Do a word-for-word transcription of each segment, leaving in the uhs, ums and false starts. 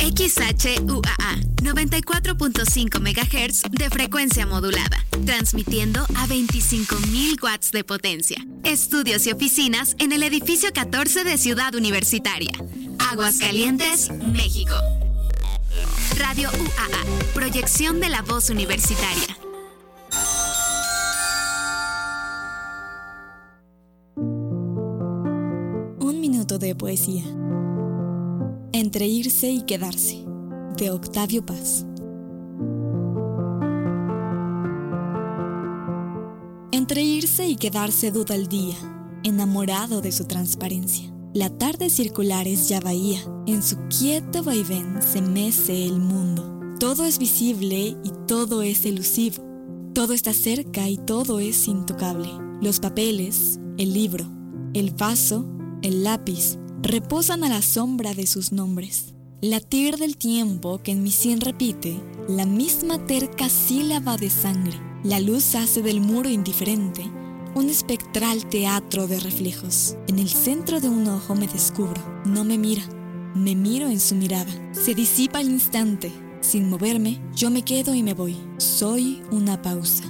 X H U A A, noventa y cuatro punto cinco megahertz de frecuencia modulada, transmitiendo a veinticinco mil watts de potencia. Estudios y oficinas en el edificio catorce de Ciudad Universitaria. Aguascalientes, México. Radio U A A, proyección de la voz universitaria. Un minuto de poesía. Entre irse y quedarse, de Octavio Paz. Entre irse y quedarse duda el día, enamorado de su transparencia. La tarde circular es ya bahía, en su quieto vaivén se mece el mundo. Todo es visible y todo es elusivo. Todo está cerca y todo es intocable. Los papeles, el libro, el vaso, el lápiz, reposan a la sombra de sus nombres. Latir del tiempo que en mi sien repite la misma terca sílaba de sangre. La luz hace del muro indiferente un espectral teatro de reflejos. En el centro de un ojo me descubro. No me mira, me miro en su mirada. Se disipa al instante. Sin moverme, yo me quedo y me voy. Soy una pausa.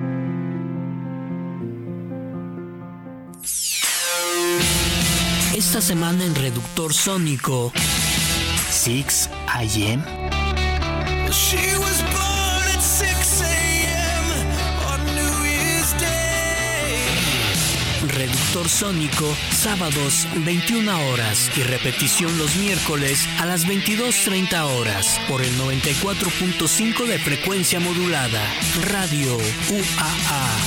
Esta semana en Reductor Sónico, six a.m. She was born at six a.m. on New Year's Day. Reductor Sónico, sábados veintiuna horas y repetición los miércoles a las veintidós treinta horas por el noventa y cuatro punto cinco de frecuencia modulada. Radio U A A.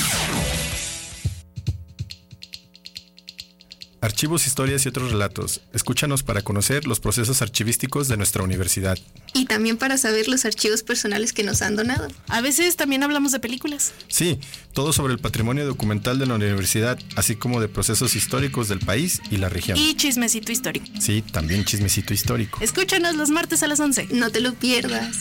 Archivos, historias y otros relatos. Escúchanos para conocer los procesos archivísticos de nuestra universidad. Y también para saber los archivos personales que nos han donado. A veces también hablamos de películas. Sí, todo sobre el patrimonio documental de la universidad, así como de procesos históricos del país y la región. Y chismecito histórico. Sí, también chismecito histórico. Escúchanos los martes a las once. No te lo pierdas.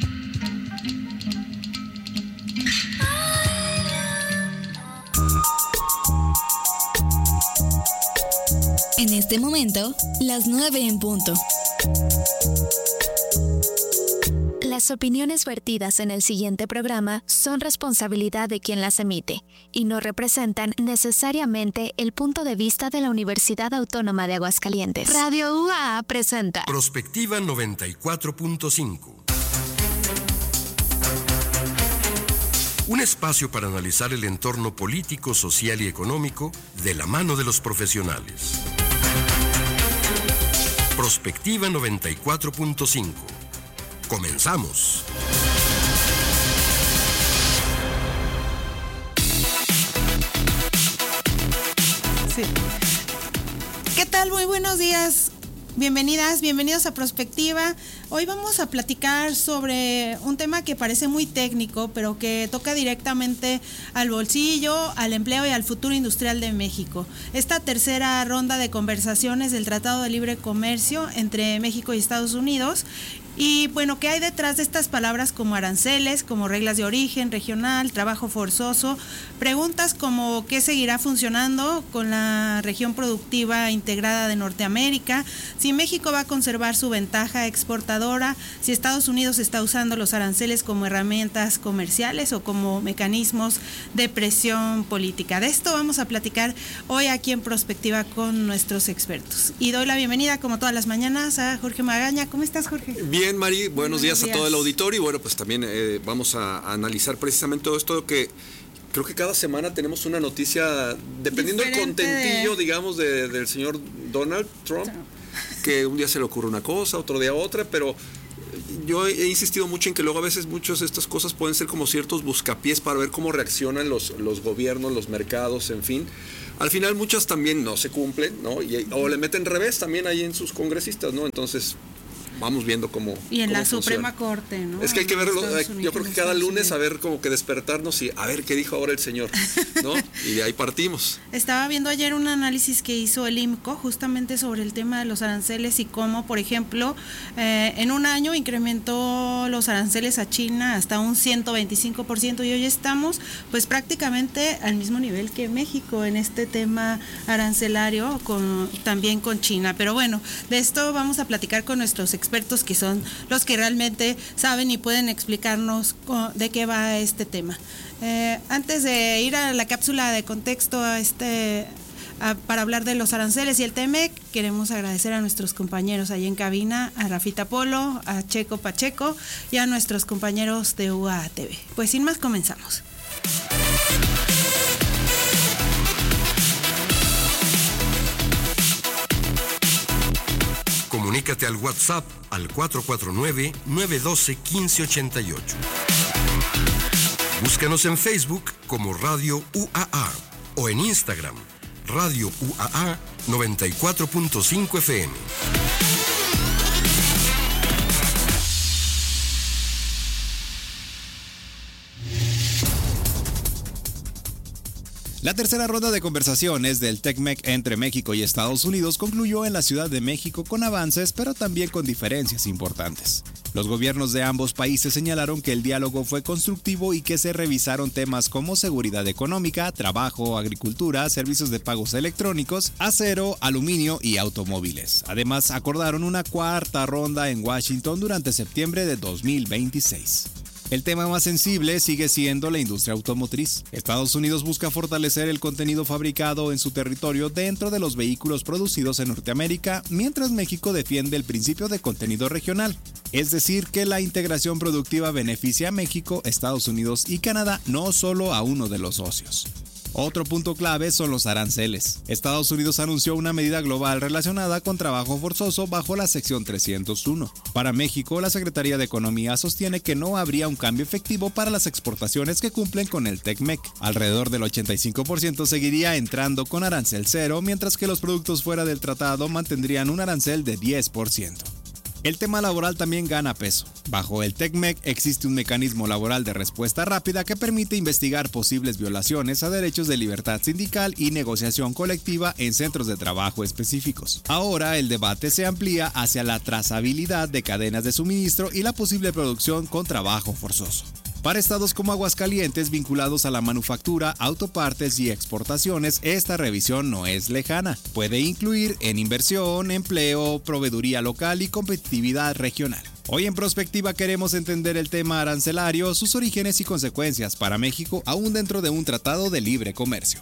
En este momento, las nueve en punto. Las opiniones vertidas en el siguiente programa son responsabilidad de quien las emite y no representan necesariamente el punto de vista de la Universidad Autónoma de Aguascalientes. Radio U A A presenta Prospectiva noventa y cuatro punto cinco. Un espacio para analizar el entorno político, social y económico de la mano de los profesionales. Prospectiva noventa y cuatro punto cinco. Comenzamos. Sí. ¿Qué tal? Muy buenos días. Bienvenidas, bienvenidos a Prospectiva. Hoy vamos a platicar sobre un tema que parece muy técnico, pero que toca directamente al bolsillo, al empleo y al futuro industrial de México. Esta tercera ronda de conversaciones del Tratado de Libre Comercio entre México y Estados Unidos. Y bueno, ¿qué hay detrás de estas palabras como aranceles, como reglas de origen regional, trabajo forzoso? Preguntas como ¿qué seguirá funcionando con la región productiva integrada de Norteamérica? Si México va a conservar su ventaja exportadora, si Estados Unidos está usando los aranceles como herramientas comerciales o como mecanismos de presión política. De esto vamos a platicar hoy aquí en Prospectiva con nuestros expertos. Y doy la bienvenida, como todas las mañanas, a Jorge Magaña. ¿Cómo estás, Jorge? Bien, Mari, buenos, buenos días, días a todo el auditorio. Y bueno, pues también eh, vamos a, a analizar precisamente todo esto que creo que cada semana tenemos una noticia, dependiendo del contentillo, de... digamos, de, del señor Donald Trump, que un día se le ocurre una cosa, otro día otra, pero yo he insistido mucho en que luego a veces muchas de estas cosas pueden ser como ciertos buscapiés para ver cómo reaccionan los, los gobiernos, los mercados, en fin. Al final muchas también no se cumplen, ¿no? Y, o le meten revés también ahí en sus congresistas, ¿no? Entonces vamos viendo cómo. Y en cómo la funciona. Suprema Corte, ¿no? Es que hay que verlo, Unidos, yo creo que cada lunes a ver como que despertarnos y a ver qué dijo ahora el señor, ¿no? Y de ahí partimos. Estaba viendo ayer un análisis que hizo el I M C O justamente sobre el tema de los aranceles y cómo, por ejemplo, eh, en un año incrementó los aranceles a China hasta un ciento veinticinco por ciento y hoy estamos pues prácticamente al mismo nivel que México en este tema arancelario, con, también con China. Pero bueno, de esto vamos a platicar con nuestros expertos. expertos que son los que realmente saben y pueden explicarnos de qué va este tema. Eh, antes de ir a la cápsula de contexto a este... A, para hablar de los aranceles y el T M E C, queremos agradecer a nuestros compañeros allí en cabina, a Rafita Polo, a Checo Pacheco y a nuestros compañeros de U A A T V. Pues sin más, comenzamos. Comunícate al WhatsApp al cuatro cuatro nueve, nueve uno dos, uno cinco ocho ocho. Búscanos en Facebook como Radio U A A o en Instagram Radio U A A noventa y cuatro punto cinco F M. La tercera ronda de conversaciones del T E C M E C entre México y Estados Unidos concluyó en la Ciudad de México con avances, pero también con diferencias importantes. Los gobiernos de ambos países señalaron que el diálogo fue constructivo y que se revisaron temas como seguridad económica, trabajo, agricultura, servicios de pagos electrónicos, acero, aluminio y automóviles. Además, acordaron una cuarta ronda en Washington durante septiembre de dos mil veintiséis. El tema más sensible sigue siendo la industria automotriz. Estados Unidos busca fortalecer el contenido fabricado en su territorio dentro de los vehículos producidos en Norteamérica, mientras México defiende el principio de contenido regional. Es decir, que la integración productiva beneficia a México, Estados Unidos y Canadá, no solo a uno de los socios. Otro punto clave son los aranceles. Estados Unidos anunció una medida global relacionada con trabajo forzoso bajo la sección trescientos uno. Para México, la Secretaría de Economía sostiene que no habría un cambio efectivo para las exportaciones que cumplen con el T E C M E C. Alrededor del ochenta y cinco por ciento seguiría entrando con arancel cero, mientras que los productos fuera del tratado mantendrían un arancel de diez por ciento. El tema laboral también gana peso. Bajo el T E C M E C existe un mecanismo laboral de respuesta rápida que permite investigar posibles violaciones a derechos de libertad sindical y negociación colectiva en centros de trabajo específicos. Ahora el debate se amplía hacia la trazabilidad de cadenas de suministro y la posible producción con trabajo forzoso. Para estados como Aguascalientes vinculados a la manufactura, autopartes y exportaciones, esta revisión no es lejana. Puede incluir en inversión, empleo, proveeduría local y competitividad regional. Hoy en Prospectiva queremos entender el tema arancelario, sus orígenes y consecuencias para México, aún dentro de un tratado de libre comercio.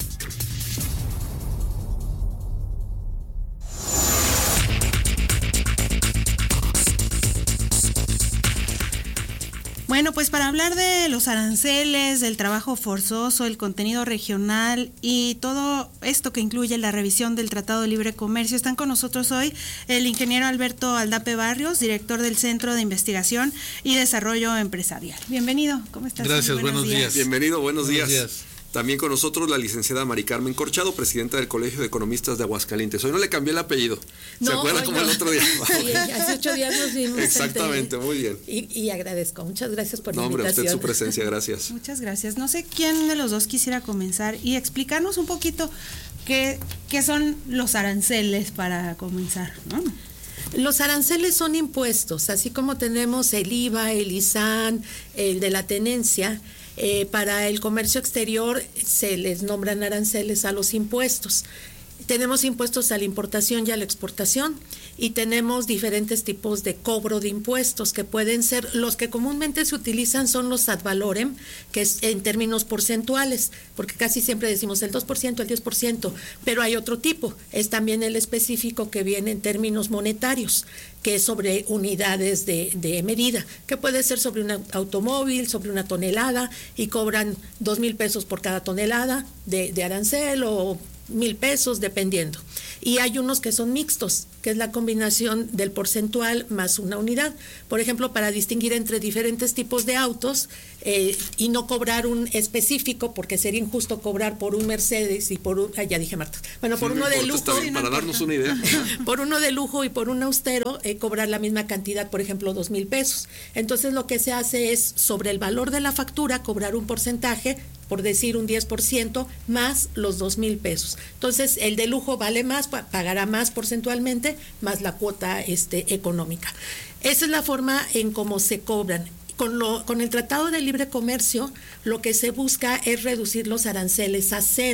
Bueno, pues para hablar de los aranceles, del trabajo forzoso, el contenido regional y todo esto que incluye la revisión del Tratado de Libre Comercio, están con nosotros hoy el ingeniero Alberto Aldape Barrios, director del Centro de Investigación y Desarrollo Empresarial. Bienvenido, ¿cómo estás? Gracias, buenos, buenos días. días. Bienvenido, buenos, buenos días. días. También con nosotros la licenciada Mari Carmen Corchado, presidenta del Colegio de Economistas de Aguascalientes. Hoy no le cambié el apellido. ¿Se no, acuerda como no. el otro día? Sí, hace ocho días nos vimos. Exactamente, muy bien. Y, y agradezco. Muchas gracias por la no, invitación. Hombre, usted su presencia, gracias. Muchas gracias. No sé quién de los dos quisiera comenzar y explicarnos un poquito qué, qué son los aranceles para comenzar, ¿no? Los aranceles son impuestos, así como tenemos el I V A, el I S A N, el de la tenencia. Eh, para el comercio exterior se les nombran aranceles a los impuestos. Tenemos impuestos a la importación y a la exportación y tenemos diferentes tipos de cobro de impuestos que pueden ser, los que comúnmente se utilizan son los ad valorem, que es en términos porcentuales, porque casi siempre decimos el dos por ciento, el diez por ciento, pero hay otro tipo, es también el específico que viene en términos monetarios, que es sobre unidades de, de medida, que puede ser sobre un automóvil, sobre una tonelada, y cobran dos mil pesos por cada tonelada de, de arancel o mil pesos, dependiendo. Y hay unos que son mixtos, que es la combinación del porcentual más una unidad. Por ejemplo, para distinguir entre diferentes tipos de autos eh, y no cobrar un específico, porque sería injusto cobrar por un Mercedes y por un... Ah, ya dije Marta. Bueno, por sí, uno de lujo... Bien, para darnos una idea. Por uno de lujo y por un austero, eh, cobrar la misma cantidad, por ejemplo, dos mil pesos. Entonces, lo que se hace es, sobre el valor de la factura, cobrar un porcentaje, por decir un diez por ciento, más los dos mil pesos. Entonces, el de lujo vale más, pagará más porcentualmente, más la cuota este, económica. Esa es la forma en cómo se cobran. Con, lo, con el Tratado de Libre Comercio, lo que se busca es reducir los aranceles a cero.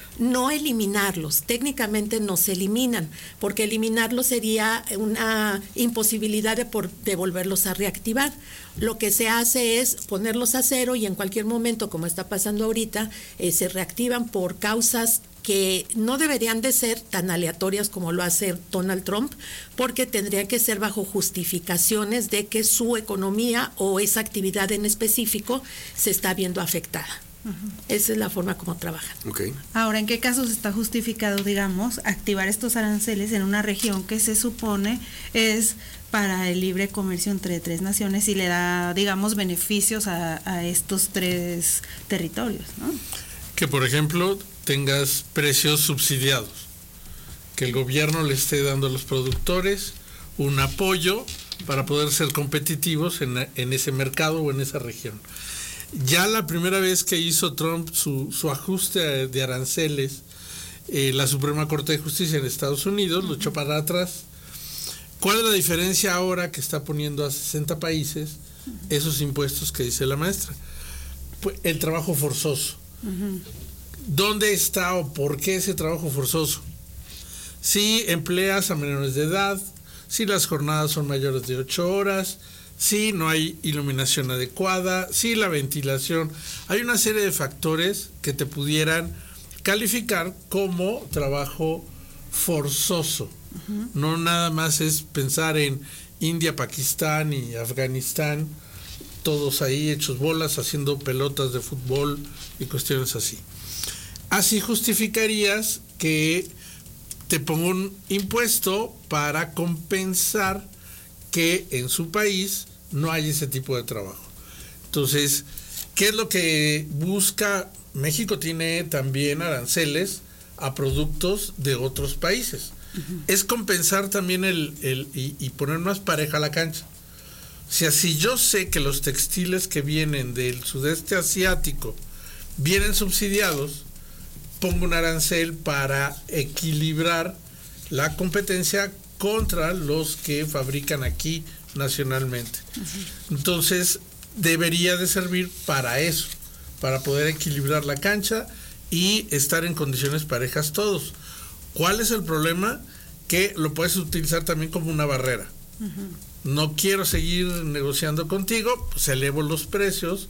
no eliminarlos, técnicamente no se eliminan, porque eliminarlos sería una imposibilidad de, por, de volverlos a reactivar. Lo que se hace es ponerlos a cero y en cualquier momento, como está pasando ahorita, eh, se reactivan por causas que no deberían de ser tan aleatorias como lo hace Donald Trump, porque tendría que ser bajo justificaciones de que su economía o esa actividad en específico se está viendo afectada. Uh-huh. Esa es la forma como trabajan. Okay. Ahora, ¿en qué casos está justificado, digamos, activar estos aranceles en una región que se supone es para el libre comercio entre tres naciones y le da, digamos, beneficios a, a estos tres territorios, ¿no? Que, por ejemplo, tengas precios subsidiados, que el gobierno le esté dando a los productores un apoyo para poder ser competitivos en, en ese mercado o en esa región. Ya la primera vez que hizo Trump su, su ajuste de aranceles, eh, la Suprema Corte de Justicia en Estados Unidos lo echó para atrás. ¿Cuál es la diferencia ahora que está poniendo a sesenta países esos impuestos que dice la maestra? Pues el trabajo forzoso. Uh-huh. ¿Dónde está o por qué ese trabajo forzoso? Si empleas a menores de edad, si las jornadas son mayores de ocho horas, si no hay iluminación adecuada, si la ventilación, hay una serie de factores que te pudieran calificar como trabajo forzoso. Uh-huh. No nada más es pensar en India, Pakistán y Afganistán, todos ahí hechos bolas haciendo pelotas de fútbol y cuestiones así. Así justificarías que te ponga un impuesto para compensar que en su país no hay ese tipo de trabajo. Entonces, ¿qué es lo que busca? México tiene también aranceles a productos de otros países. Uh-huh. Es compensar también el, el y, y poner más pareja a la cancha. O sea, si yo sé que los textiles que vienen del sudeste asiático vienen subsidiados, pongo un arancel para equilibrar la competencia contra los que fabrican aquí nacionalmente. Uh-huh. Entonces, debería de servir para eso, para poder equilibrar la cancha y estar en condiciones parejas todos. ¿Cuál es el problema? Que lo puedes utilizar también como una barrera. Uh-huh. No quiero seguir negociando contigo, pues elevo los precios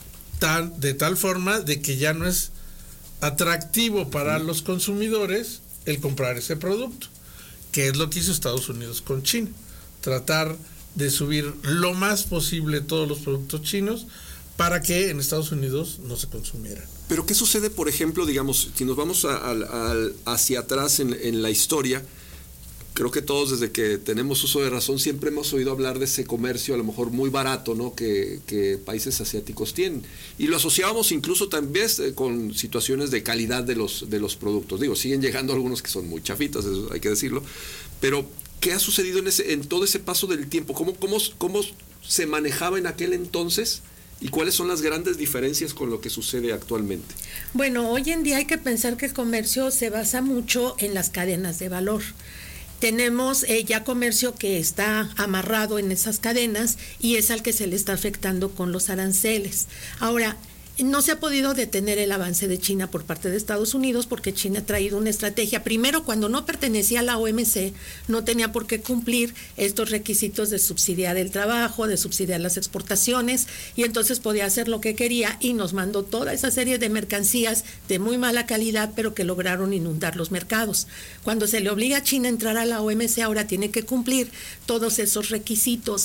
tan, de tal forma de que ya no es atractivo para uh-huh. los consumidores el comprar ese producto, que es lo que hizo Estados Unidos con China, tratar de subir lo más posible todos los productos chinos para que en Estados Unidos no se consumieran. Pero ¿qué sucede, por ejemplo, digamos, si nos vamos a, a, a, hacia atrás en, en la historia? Creo que todos desde que tenemos uso de razón siempre hemos oído hablar de ese comercio a lo mejor muy barato, ¿no? que, que países asiáticos tienen. Y lo asociábamos incluso también con situaciones de calidad de los, de los productos. Digo, siguen llegando algunos que son muy chafitas, eso hay que decirlo. Pero, ¿qué ha sucedido en, ese, en todo ese paso del tiempo? ¿Cómo, cómo, cómo se manejaba en aquel entonces? ¿Y cuáles son las grandes diferencias con lo que sucede actualmente? Bueno, hoy en día hay que pensar que el comercio se basa mucho en las cadenas de valor. Tenemos eh, ya comercio que está amarrado en esas cadenas y es al que se le está afectando con los aranceles. Ahora, no se ha podido detener el avance de China por parte de Estados Unidos porque China ha traído una estrategia. Primero, cuando no pertenecía a la O M C, no tenía por qué cumplir estos requisitos de subsidiar el trabajo, de subsidiar las exportaciones, y entonces podía hacer lo que quería y nos mandó toda esa serie de mercancías de muy mala calidad, pero que lograron inundar los mercados. Cuando se le obliga a China a entrar a la O M C, ahora tiene que cumplir todos esos requisitos.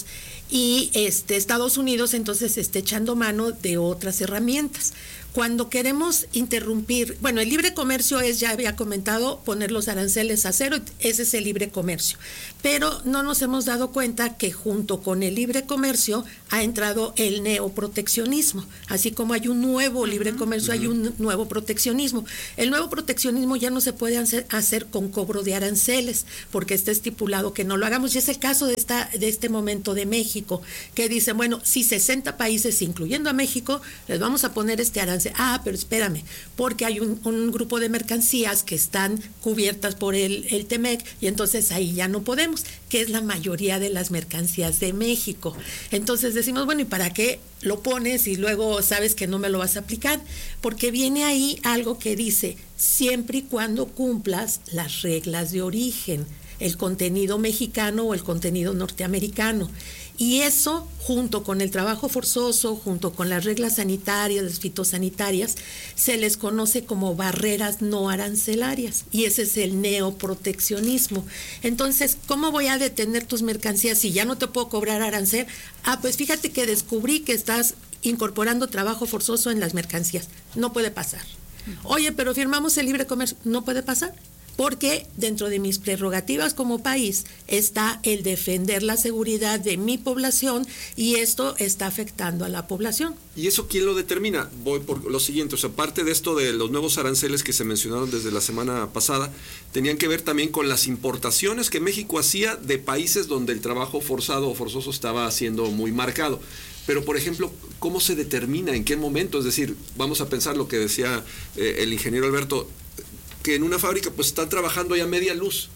Y este Estados Unidos entonces está echando mano de otras herramientas. Cuando queremos interrumpir, bueno, el libre comercio es, ya había comentado, poner los aranceles a cero, ese es el libre comercio. Pero no nos hemos dado cuenta que junto con el libre comercio ha entrado el neoproteccionismo. Así como hay un nuevo libre comercio, uh-huh. hay un nuevo proteccionismo. El nuevo proteccionismo ya no se puede hacer, hacer con cobro de aranceles, porque está estipulado que no lo hagamos. Y es el caso de, esta, de este momento de México, que dicen, bueno, si sesenta países, incluyendo a México, les vamos a poner este arancel dice, ah, pero espérame, porque hay un, un grupo de mercancías que están cubiertas por el, el T M E C y entonces ahí ya no podemos, que es la mayoría de las mercancías de México. Entonces decimos, bueno, ¿y para qué lo pones y luego sabes que no me lo vas a aplicar? Porque viene ahí algo que dice, siempre y cuando cumplas las reglas de origen, el contenido mexicano o el contenido norteamericano. Y eso, junto con el trabajo forzoso, junto con las reglas sanitarias, las fitosanitarias, se les conoce como barreras no arancelarias. Y ese es el neoproteccionismo. Entonces, ¿cómo voy a detener tus mercancías si ya no te puedo cobrar arancel? Ah, pues fíjate que descubrí que estás incorporando trabajo forzoso en las mercancías. No puede pasar. Oye, pero firmamos el libre comercio. No puede pasar. Porque dentro de mis prerrogativas como país está el defender la seguridad de mi población y esto está afectando a la población. ¿Y eso quién lo determina? Voy por lo siguiente, o sea, parte de esto de los nuevos aranceles que se mencionaron desde la semana pasada, tenían que ver también con las importaciones que México hacía de países donde el trabajo forzado o forzoso estaba siendo muy marcado. Pero, por ejemplo, ¿cómo se determina? ¿En qué momento? Es decir, vamos a pensar lo que decía eh, el ingeniero Alberto, que en una fábrica pues están trabajando ya a media luz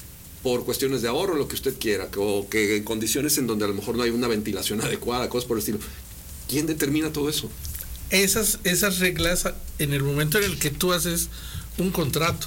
por cuestiones de ahorro, lo que usted quiera, o que en condiciones en donde a lo mejor no hay una ventilación adecuada, cosas por el estilo. ¿Quién determina todo eso? Esas, esas reglas, en el momento en el que tú haces un contrato,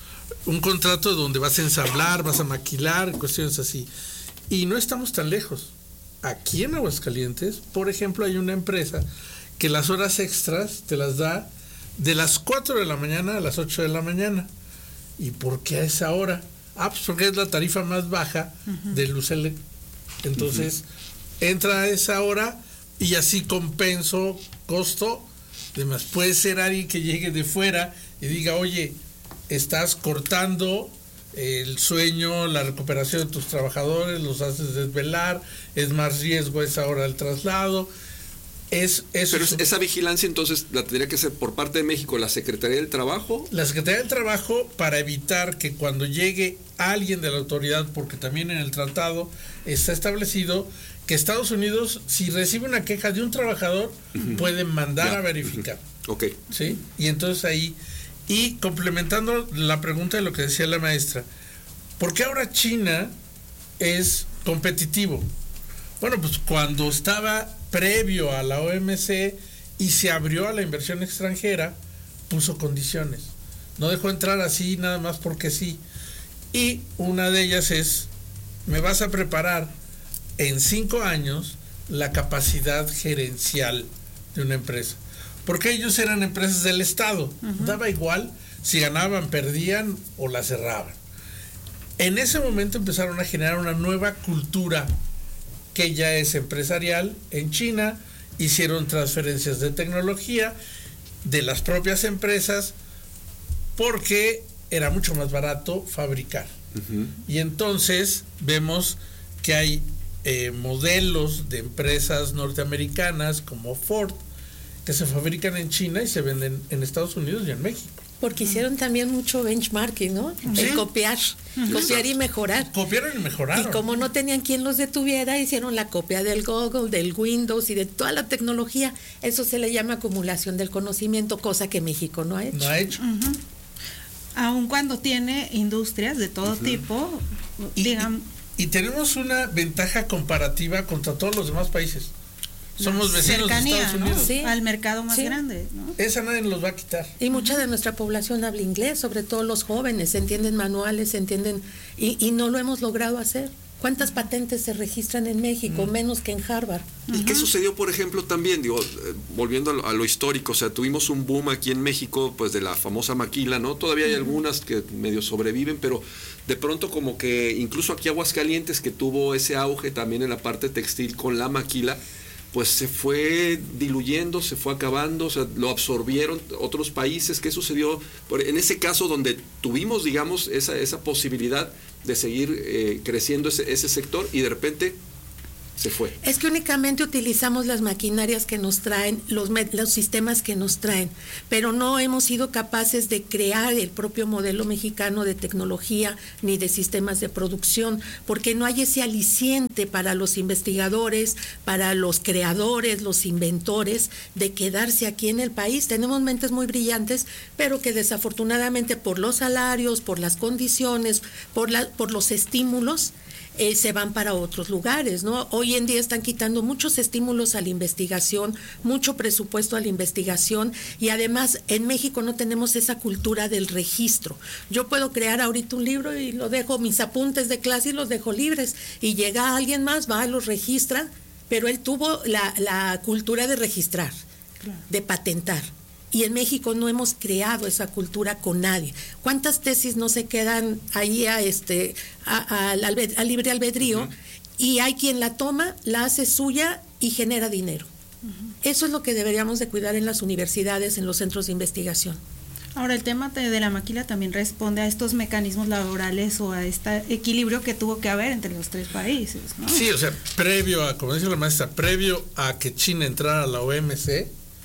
un contrato donde vas a ensamblar, vas a maquilar, cuestiones así, y no estamos tan lejos. Aquí en Aguascalientes, por ejemplo, hay una empresa que las horas extras te las da de las cuatro de la mañana a las ocho de la mañana. ¿Y por qué a esa hora? Ah, pues porque es la tarifa más baja uh-huh. de Lucele. Entonces, uh-huh. entra a esa hora y así compenso costo. Además, puede ser alguien que llegue de fuera y diga, oye, estás cortando el sueño, la recuperación de tus trabajadores, los haces desvelar, es más riesgo esa hora del traslado. Es, eso Pero es, esa vigilancia entonces la tendría que hacer por parte de México la Secretaría del Trabajo. La Secretaría del Trabajo, para evitar que cuando llegue alguien de la autoridad, porque también en el tratado está establecido que Estados Unidos, si recibe una queja de un trabajador, uh-huh. puede mandar ya. a verificar. Uh-huh. Ok. ¿Sí? Y entonces ahí, y complementando la pregunta de lo que decía la maestra, ¿por qué ahora China es competitivo? Bueno, pues cuando estaba previo a la O M C y se abrió a la inversión extranjera, puso condiciones. No dejó entrar así nada más porque sí. Y una de ellas es, me vas a preparar en cinco años la capacidad gerencial de una empresa. Porque ellos eran empresas del Estado. Uh-huh. Daba igual si ganaban, perdían o la cerraban. En ese momento empezaron a generar una nueva cultura que ya es empresarial en China, hicieron transferencias de tecnología de las propias empresas porque era mucho más barato fabricar. Uh-huh. Y entonces vemos que hay eh, modelos de empresas norteamericanas como Ford que se fabrican en China y se venden en Estados Unidos y en México. Porque hicieron también mucho benchmarking, ¿no? ¿Sí? El copiar, uh-huh. copiar y mejorar. Copiaron y mejoraron. Y como no tenían quien los detuviera, hicieron la copia del Google, del Windows y de toda la tecnología. Eso se le llama acumulación del conocimiento, cosa que México no ha hecho. No ha hecho. Uh-huh. Aun cuando tiene industrias de todo uh-huh. tipo, y, digamos. Y, y tenemos una ventaja comparativa contra todos los demás países. Somos vecinos cercanía, de Estados Unidos. ¿no? Sí. Al mercado más sí. grande, ¿no? Esa nadie nos va a quitar. Y mucha de nuestra población habla inglés, sobre todo los jóvenes, entienden manuales, entienden, y, y no lo hemos logrado hacer. ¿Cuántas patentes se registran en México? Mm. Menos que en Harvard. ¿Y uh-huh. qué sucedió, por ejemplo, también? Digo, eh, volviendo a lo, a lo histórico, o sea, tuvimos un boom aquí en México, pues de la famosa maquila, ¿no? Todavía hay uh-huh. algunas que medio sobreviven, pero de pronto como que incluso aquí Aguascalientes, que tuvo ese auge también en la parte textil con la maquila, pues se fue diluyendo, se fue acabando, o sea, lo absorbieron otros países. ¿Qué sucedió en ese caso donde tuvimos, digamos, esa, esa posibilidad de seguir eh, creciendo ese, ese sector y de repente se fue. Es que únicamente utilizamos las maquinarias que nos traen, los, los sistemas que nos traen, pero no hemos sido capaces de crear el propio modelo mexicano de tecnología ni de sistemas de producción, porque no hay ese aliciente para los investigadores, para los creadores, los inventores, de quedarse aquí en el país. Tenemos mentes muy brillantes, pero que desafortunadamente por los salarios, por las condiciones, por, la, por los estímulos, Eh, se van para otros lugares, ¿no? Hoy en día están quitando muchos estímulos a la investigación, mucho presupuesto a la investigación, y además en México no tenemos esa cultura del registro. Yo puedo crear ahorita un libro y lo dejo, mis apuntes de clase y los dejo libres, y llega alguien más, va, los registra, pero él tuvo la, la cultura de registrar, claro, de patentar. Y en México no hemos creado esa cultura con nadie. ¿Cuántas tesis no se quedan ahí a este a, a, a, a libre albedrío? Uh-huh. Y hay quien la toma, la hace suya y genera dinero. Uh-huh. Eso es lo que deberíamos de cuidar en las universidades, en los centros de investigación. Ahora, el tema de la maquila también responde a estos mecanismos laborales o a este equilibrio que tuvo que haber entre los tres países, ¿no? Sí, o sea, previo a, como dice la maestra, previo a que China entrara a la O M C,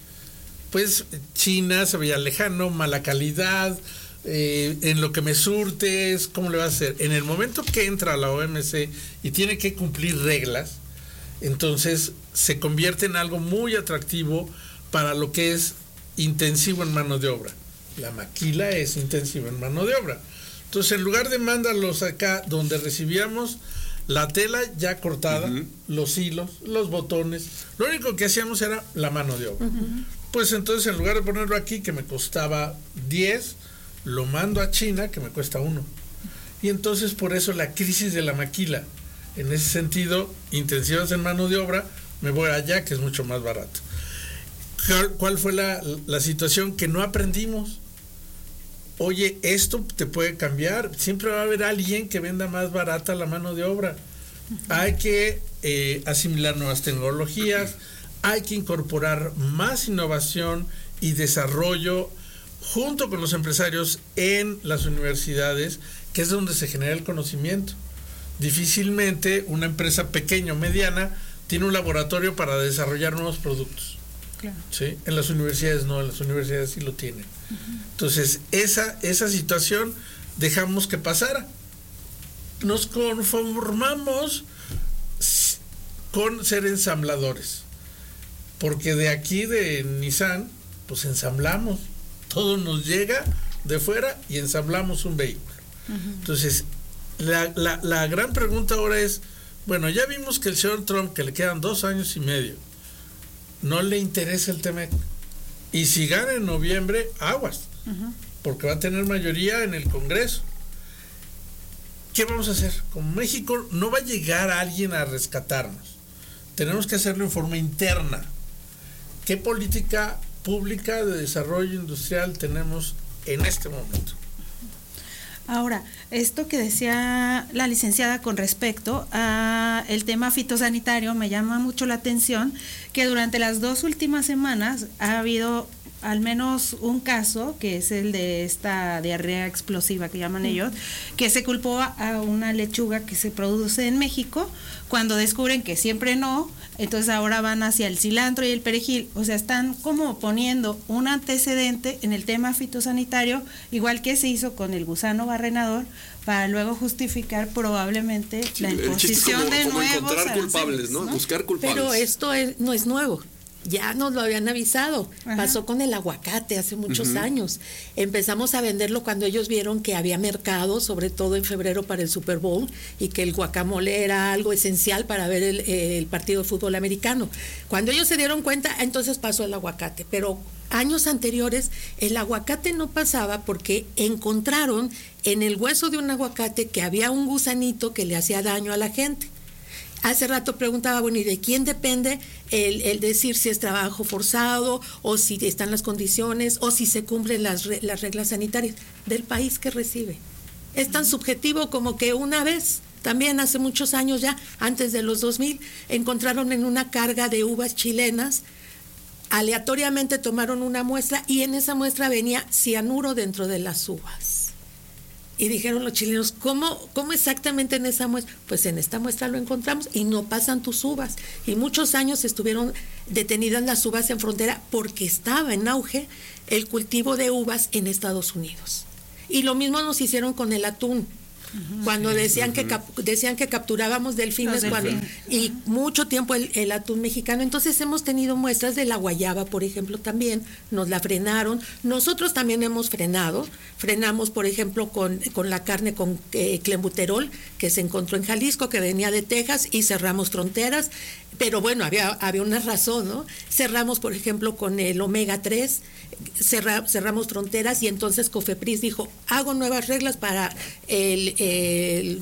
pues China se veía lejano, mala calidad, eh, en lo que me surtes, ¿cómo le va a hacer? En el momento que entra a la O M C y tiene que cumplir reglas, entonces se convierte en algo muy atractivo para lo que es intensivo en mano de obra. La maquila es intensiva en mano de obra. Entonces, en lugar de mandarlos acá donde recibíamos la tela ya cortada, uh-huh, los hilos, los botones, lo único que hacíamos era la mano de obra. Uh-huh. Pues entonces, en lugar de ponerlo aquí, que me costaba diez, lo mando a China, que me cuesta uno. Y entonces, por eso la crisis de la maquila, en ese sentido, intensivas en mano de obra, me voy allá, que es mucho más barato. ¿Cuál fue la, la situación? Que no aprendimos. Oye, esto te puede cambiar. Siempre va a haber alguien que venda más barata la mano de obra. Uh-huh. Hay que eh, asimilar nuevas tecnologías, hay que incorporar más innovación y desarrollo junto con los empresarios en las universidades, que es donde se genera el conocimiento. Difícilmente una empresa pequeña o mediana tiene un laboratorio para desarrollar nuevos productos. Claro. ¿Sí? En las universidades no, en las universidades sí lo tienen. Uh-huh. Entonces, esa, esa situación dejamos que pasara. Nos conformamos con ser ensambladores. Porque de aquí de Nissan, pues ensamblamos, todo nos llega de fuera y ensamblamos un vehículo. Uh-huh. Entonces, la, la, la gran pregunta ahora es, bueno, ya vimos que el señor Trump, que le quedan dos años y medio, no le interesa el T M E C. Y si gana en noviembre, aguas, uh-huh, porque va a tener mayoría en el Congreso. ¿Qué vamos a hacer? Como México no va a llegar a alguien a rescatarnos, tenemos que hacerlo en forma interna. ¿Qué política pública de desarrollo industrial tenemos en este momento? Ahora, esto que decía la licenciada con respecto a el tema fitosanitario, me llama mucho la atención que durante las dos últimas semanas ha habido al menos un caso, que es el de esta diarrea explosiva que llaman ellos, que se culpó a una lechuga que se produce en México, cuando descubren que siempre no, entonces ahora van hacia el cilantro y el perejil. O sea, están como poniendo un antecedente en el tema fitosanitario, igual que se hizo con el gusano barrenador, para luego justificar probablemente sí, la imposición como, de como nuevos encontrar culpables, ¿no? ¿no? Buscar culpables. Pero esto es, no es nuevo. Ya nos lo habían avisado. Ajá. Pasó con el aguacate hace muchos uh-huh. años. Empezamos a venderlo cuando ellos vieron que había mercado, sobre todo en febrero para el Super Bowl, y que el guacamole era algo esencial para ver el, el partido de fútbol americano. Cuando ellos se dieron cuenta, entonces pasó el aguacate. Pero años anteriores el aguacate no pasaba porque encontraron en el hueso de un aguacate que había un gusanito que le hacía daño a la gente. Hace rato preguntaba, bueno, ¿y de quién depende el, el decir si es trabajo forzado o si están las condiciones o si se cumplen las, las reglas sanitarias? Del país que recibe. Es tan subjetivo como que una vez, también hace muchos años ya, antes de los dos mil, encontraron en una carga de uvas chilenas, aleatoriamente tomaron una muestra y en esa muestra venía cianuro dentro de las uvas. Y dijeron los chilenos, ¿cómo, ¿cómo exactamente en esa muestra? Pues en esta muestra lo encontramos y no pasan tus uvas. Y muchos años estuvieron detenidas las uvas en frontera porque estaba en auge el cultivo de uvas en Estados Unidos. Y lo mismo nos hicieron con el atún. Cuando decían que cap, decían que capturábamos delfines cuando, y mucho tiempo el, el atún mexicano. Entonces hemos tenido muestras de la guayaba, por ejemplo, también nos la frenaron. Nosotros también hemos frenado, frenamos por ejemplo con, con la carne con eh, clenbuterol que se encontró en Jalisco, que venía de Texas, y cerramos fronteras. Pero bueno, había, había una razón, ¿no? Cerramos, por ejemplo, con el omega tres, cerra, cerramos fronteras, y entonces COFEPRIS dijo, hago nuevas reglas para el, el,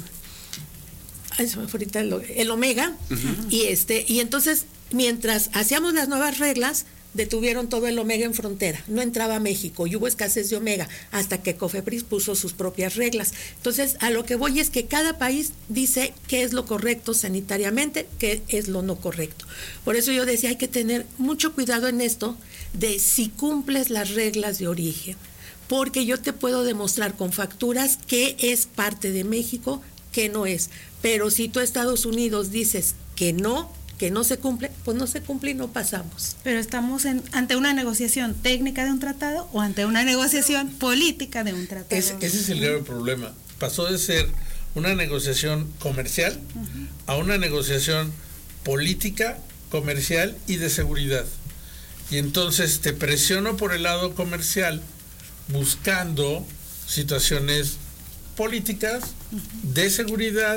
ay, se me fue ahorita el, el omega, uh-huh. y este, y entonces, mientras hacíamos las nuevas reglas, detuvieron todo el omega en frontera, no entraba a México y hubo escasez de omega hasta que COFEPRIS puso sus propias reglas. Entonces, a lo que voy es que cada país dice qué es lo correcto sanitariamente, qué es lo no correcto. Por eso yo decía, hay que tener mucho cuidado en esto de si cumples las reglas de origen, porque yo te puedo demostrar con facturas qué es parte de México, qué no es. Pero si tú, Estados Unidos, dices que no, que no se cumple, pues no se cumple y no pasamos. Pero estamos en, ante una negociación técnica de un tratado o ante una negociación política de un tratado. Es, ese es el grave problema. Pasó de ser una negociación comercial uh-huh. a una negociación política, comercial y de seguridad. Y entonces te presiono por el lado comercial buscando situaciones políticas, uh-huh. de seguridad.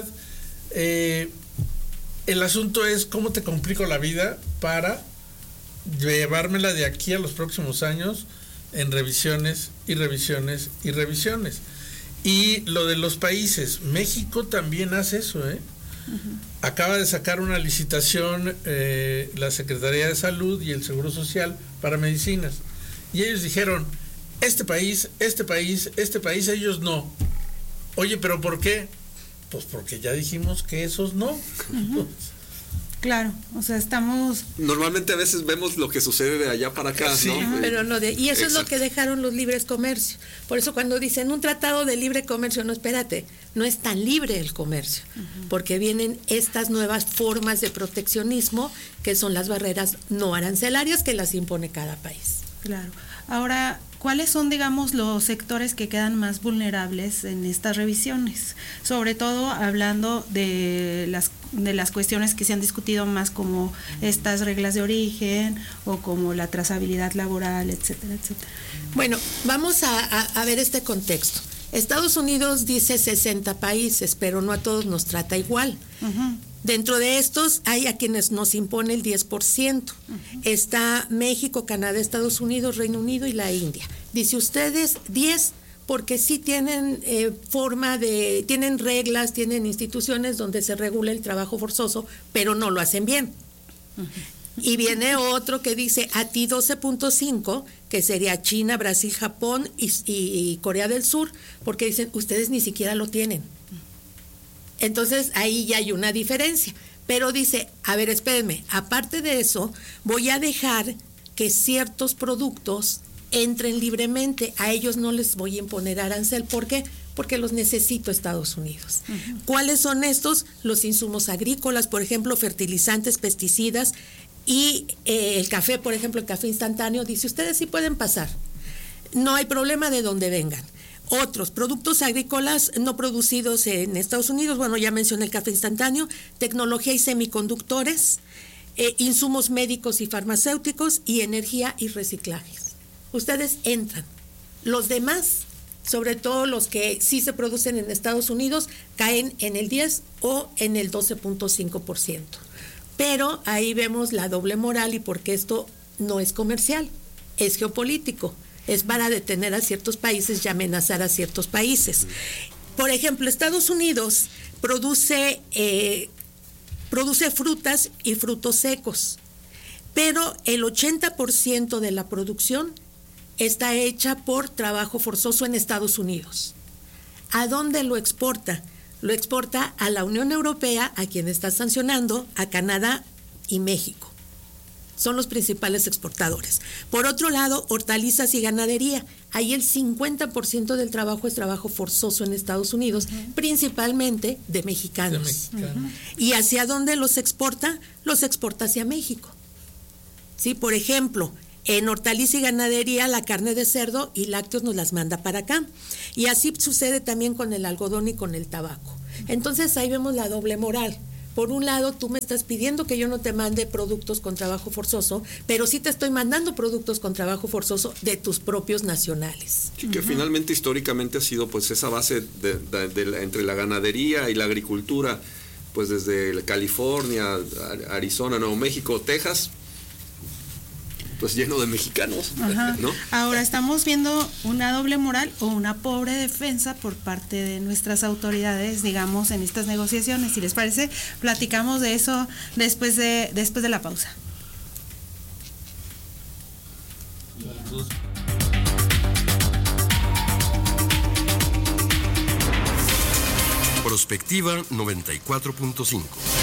eh, El asunto es cómo te complico la vida para llevármela de aquí a los próximos años en revisiones y revisiones y revisiones. Y lo de los países, México también hace eso, ¿eh? Uh-huh. Acaba de sacar una licitación eh, la Secretaría de Salud y el Seguro Social para medicinas. Y ellos dijeron, este país, este país, este país, ellos no. Oye, ¿pero por qué? Pues porque ya dijimos que esos no. Uh-huh. Claro, o sea, estamos... Normalmente a veces vemos lo que sucede de allá para acá, sí, ¿no? Pero no de... Y eso Exacto. es lo que dejaron los libres comercios. Por eso cuando dicen un tratado de libre comercio, no, espérate, no es tan libre el comercio, uh-huh. porque vienen estas nuevas formas de proteccionismo, que son las barreras no arancelarias que las impone cada país. Claro. Ahora, ¿cuáles son, digamos, los sectores que quedan más vulnerables en estas revisiones? Sobre todo hablando de las de las cuestiones que se han discutido más, como estas reglas de origen o como la trazabilidad laboral, etcétera, etcétera. Bueno, vamos a, a, a ver este contexto. Estados Unidos dice sesenta países, pero no a todos nos trata igual. Uh-huh. Dentro de estos hay a quienes nos impone el diez por ciento. Uh-huh. Está México, Canadá, Estados Unidos, Reino Unido y la India. Dice ustedes diez porque sí tienen eh, forma de, tienen reglas, tienen instituciones donde se regula el trabajo forzoso, pero no lo hacen bien. Uh-huh. Y viene otro que dice a ti doce punto cinco, que sería China, Brasil, Japón y, y, y Corea del Sur, porque dicen ustedes ni siquiera lo tienen. Entonces ahí ya hay una diferencia, pero dice, a ver, espérenme, aparte de eso, voy a dejar que ciertos productos entren libremente, a ellos no les voy a imponer arancel. ¿Por qué? Porque los necesito Estados Unidos. Uh-huh. ¿Cuáles son estos? Los insumos agrícolas, por ejemplo, fertilizantes, pesticidas y eh, el café, por ejemplo, el café instantáneo, dice, ustedes sí pueden pasar, no hay problema de dónde vengan. Otros productos agrícolas no producidos en Estados Unidos, bueno, ya mencioné el café instantáneo, tecnología y semiconductores, eh, insumos médicos y farmacéuticos y energía y reciclajes. Ustedes entran. Los demás, sobre todo los que sí se producen en Estados Unidos, caen en el diez o en el doce punto cinco por ciento. Pero ahí vemos la doble moral y porque esto no es comercial, es geopolítico. Es para detener a ciertos países y amenazar a ciertos países. Por ejemplo, Estados Unidos produce, eh, produce frutas y frutos secos, pero el ochenta por ciento de la producción está hecha por trabajo forzoso en Estados Unidos. ¿A dónde lo exporta? Lo exporta a la Unión Europea, a quien está sancionando, a Canadá y México. son los principales exportadores. Por otro lado, hortalizas y ganadería. Ahí el cincuenta por ciento del trabajo es trabajo forzoso en Estados Unidos, uh-huh. principalmente de mexicanos. De mexicanos. Uh-huh. ¿Y hacia dónde los exporta? Los exporta hacia México. Sí, por ejemplo, en hortaliza y ganadería la carne de cerdo y lácteos nos las manda para acá. Y así sucede también con el algodón y con el tabaco. Entonces ahí vemos la doble moral. Por un lado, tú me estás pidiendo que yo no te mande productos con trabajo forzoso, pero sí te estoy mandando productos con trabajo forzoso de tus propios nacionales. Sí, que uh-huh. finalmente históricamente ha sido pues esa base de, de, de la, entre la ganadería y la agricultura, pues desde California, Arizona, Nuevo México, Texas, pues lleno de mexicanos, ¿no? Ahora estamos viendo una doble moral o una pobre defensa por parte de nuestras autoridades, digamos, en estas negociaciones. Si les parece, platicamos de eso después de, después de la pausa. Prospectiva noventa y cuatro punto cinco.